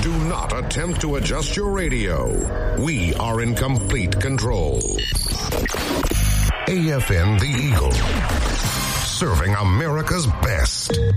Do not attempt to adjust your radio. We are in complete control. AFN The Eagle. Serving America's best.